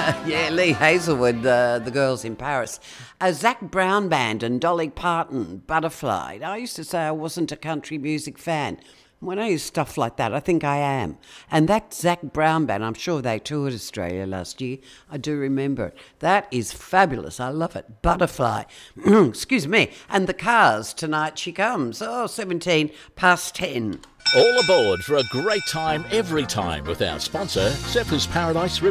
Yeah, Lee Hazelwood, the girls in Paris. Zac Brown Band and Dolly Parton, Butterfly. I used to say I wasn't a country music fan. When I use stuff like that, I think I am. And that Zac Brown Band, I'm sure they toured Australia last year. I do remember it. That is fabulous. I love it. Butterfly. Excuse me. And the Cars, Tonight She Comes. 17 past 10. All aboard for a great time every time with our sponsor, Zephyrs Paradise